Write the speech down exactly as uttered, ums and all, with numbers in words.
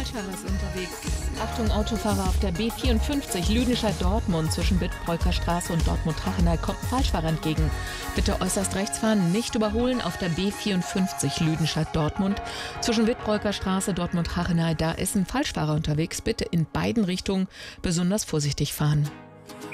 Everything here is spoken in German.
Falschfahrer ist unterwegs. Achtung, Autofahrer auf der B vierundfünfzig Lüdenscheid-Dortmund zwischen Wittbreuker Straße und Dortmund-Trachenay kommt ein Falschfahrer entgegen. Bitte äußerst rechts fahren, nicht überholen auf der B vierundfünfzig Lüdenscheid-Dortmund zwischen Wittbreuker Straße, Dortmund-Trachenay. Da ist ein Falschfahrer unterwegs. Bitte in beiden Richtungen besonders vorsichtig fahren.